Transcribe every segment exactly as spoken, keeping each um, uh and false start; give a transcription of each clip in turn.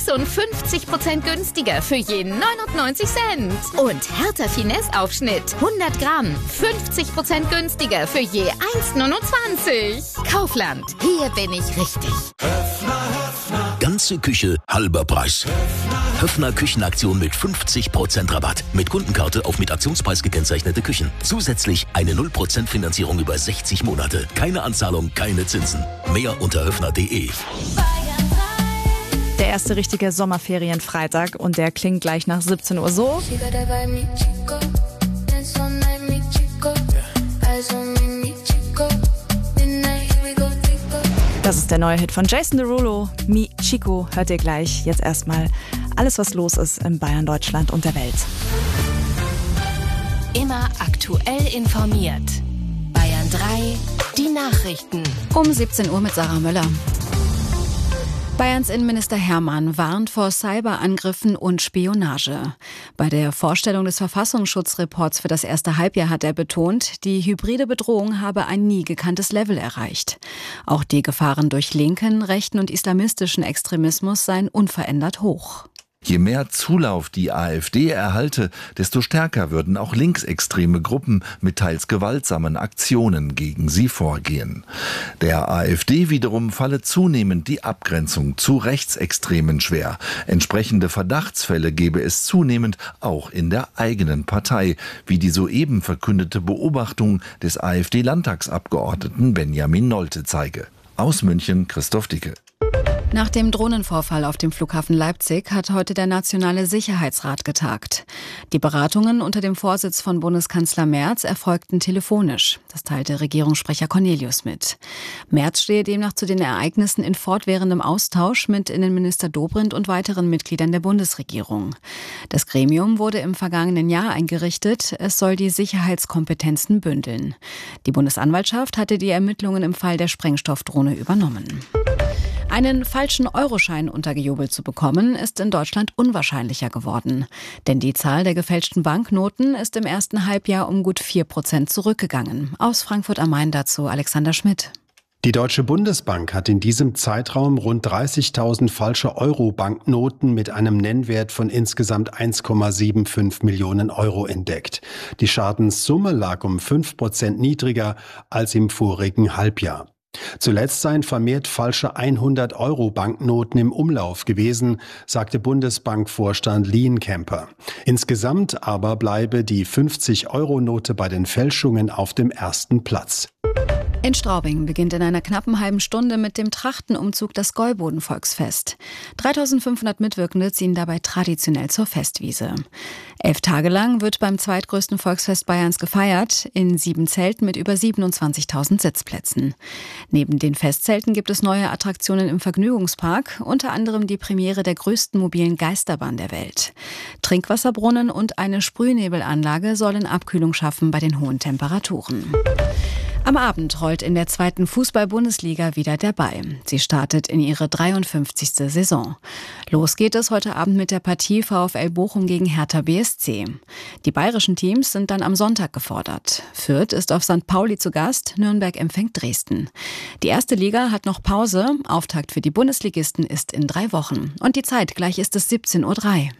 sechsundfünfzig Prozent günstiger für jeden neunundneunzig Cent. Und Hertha Finesse Aufschnitt hundert Gramm, fünfzig Prozent günstiger für je eins neunundzwanzig. Kaufland, hier bin ich richtig. Ganze Küche, halber Preis. Höffner Küchenaktion mit fünfzig Prozent Rabatt. Mit Kundenkarte auf mit Aktionspreis gekennzeichnete Küchen. Zusätzlich eine null Prozent Finanzierung über sechzig Monate. Keine Anzahlung, keine Zinsen. Mehr unter höffner punkt de. Der erste richtige Sommerferienfreitag und der klingt gleich nach siebzehn Uhr so. Das ist der neue Hit von Jason Derulo. Mi Chico hört ihr gleich. Jetzt erstmal alles, was los ist in Bayern, Deutschland und der Welt. Immer aktuell informiert. Bayern drei, die Nachrichten. Um siebzehn Uhr mit Sarah Möller. Bayerns Innenminister Hermann warnt vor Cyberangriffen und Spionage. Bei der Vorstellung des Verfassungsschutzreports für das erste Halbjahr hat er betont, die hybride Bedrohung habe ein nie gekanntes Level erreicht. Auch die Gefahren durch linken, rechten und islamistischen Extremismus seien unverändert hoch. Je mehr Zulauf die AfD erhalte, desto stärker würden auch linksextreme Gruppen mit teils gewaltsamen Aktionen gegen sie vorgehen. Der AfD wiederum falle zunehmend die Abgrenzung zu Rechtsextremen schwer. Entsprechende Verdachtsfälle gebe es zunehmend auch in der eigenen Partei, wie die soeben verkündete Beobachtung des AfD-Landtagsabgeordneten Benjamin Nolte zeige. Aus München Christoph Dicke. Nach dem Drohnenvorfall auf dem Flughafen Leipzig hat heute der Nationale Sicherheitsrat getagt. Die Beratungen unter dem Vorsitz von Bundeskanzler Merz erfolgten telefonisch. Das teilte Regierungssprecher Cornelius mit. Merz stehe demnach zu den Ereignissen in fortwährendem Austausch mit Innenminister Dobrindt und weiteren Mitgliedern der Bundesregierung. Das Gremium wurde im vergangenen Jahr eingerichtet. Es soll die Sicherheitskompetenzen bündeln. Die Bundesanwaltschaft hatte die Ermittlungen im Fall der Sprengstoffdrohne übernommen. Einen falschen Euroschein untergejubelt zu bekommen, ist in Deutschland unwahrscheinlicher geworden. Denn die Zahl der gefälschten Banknoten ist im ersten Halbjahr um gut vier Prozent zurückgegangen. Aus Frankfurt am Main dazu Alexander Schmidt. Die Deutsche Bundesbank hat in diesem Zeitraum rund dreißigtausend falsche Euro-Banknoten mit einem Nennwert von insgesamt eins Komma fünfundsiebzig Millionen Euro entdeckt. Die Schadenssumme lag um fünf Prozent niedriger als im vorigen Halbjahr. Zuletzt seien vermehrt falsche hundert-Euro-Banknoten im Umlauf gewesen, sagte Bundesbankvorstand Lienkemper. Insgesamt aber bleibe die fünfzig-Euro-Note bei den Fälschungen auf dem ersten Platz. In Straubing beginnt in einer knappen halben Stunde mit dem Trachtenumzug das Gäuboden-Volksfest. dreitausendfünfhundert Mitwirkende ziehen dabei traditionell zur Festwiese. Elf Tage lang wird beim zweitgrößten Volksfest Bayerns gefeiert, in sieben Zelten mit über siebenundzwanzigtausend Sitzplätzen. Neben den Festzelten gibt es neue Attraktionen im Vergnügungspark, unter anderem die Premiere der größten mobilen Geisterbahn der Welt. Trinkwasserbrunnen und eine Sprühnebelanlage sollen Abkühlung schaffen bei den hohen Temperaturen. Am Abend rollt in der zweiten Fußball-Bundesliga wieder der Ball. Sie startet in ihre dreiundfünfzigste Saison. Los geht es heute Abend mit der Partie VfL Bochum gegen Hertha B S C. Die bayerischen Teams sind dann am Sonntag gefordert. Fürth ist auf Sankt Pauli zu Gast, Nürnberg empfängt Dresden. Die erste Liga hat noch Pause. Auftakt für die Bundesligisten ist in drei Wochen. Und die Zeit, gleich ist es siebzehn Uhr drei.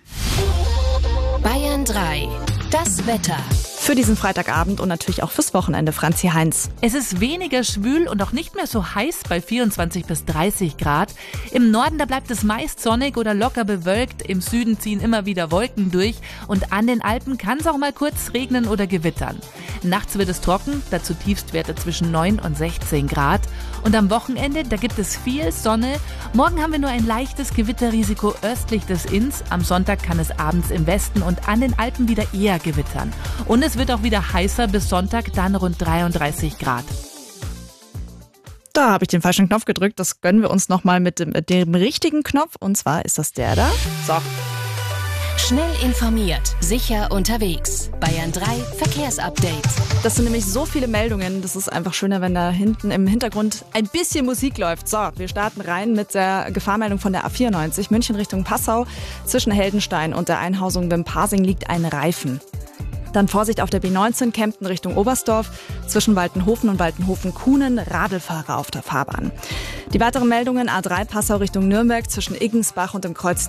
Bayern drei, das Wetter. Für diesen Freitagabend und natürlich auch fürs Wochenende, Franzi Heinz. Es ist weniger schwül und auch nicht mehr so heiß bei vierundzwanzig bis dreißig Grad. Im Norden, da bleibt es meist sonnig oder locker bewölkt. Im Süden ziehen immer wieder Wolken durch. Und an den Alpen kann es auch mal kurz regnen oder gewittern. Nachts wird es trocken, dazu Tiefstwerte zwischen neun und sechzehn Grad. Und am Wochenende, da gibt es viel Sonne. Morgen haben wir nur ein leichtes Gewitterrisiko östlich des Inns. Am Sonntag kann es abends im Westen und an den Alpen wieder eher gewittern. Und es wird auch wieder heißer bis Sonntag, dann rund dreiunddreißig Grad. Da habe ich den falschen Knopf gedrückt. Das gönnen wir uns nochmal mit dem, mit dem richtigen Knopf. Und zwar ist das der da. So. Schnell informiert, sicher unterwegs. Bayern drei Verkehrsupdate. Das sind nämlich so viele Meldungen. Das ist einfach schöner, wenn da hinten im Hintergrund ein bisschen Musik läuft. So, wir starten rein mit der Gefahrmeldung von der A vierundneunzig. München Richtung Passau. Zwischen Heldenstein und der Einhausung Wimparsing liegt ein Reifen. Dann Vorsicht auf der B neunzehn, Kempten Richtung Oberstdorf. Zwischen Waltenhofen und Waltenhofen-Kuhnen Radlfahrer auf der Fahrbahn. Die weiteren Meldungen: A drei Passau Richtung Nürnberg zwischen Iggensbach und dem Kreuz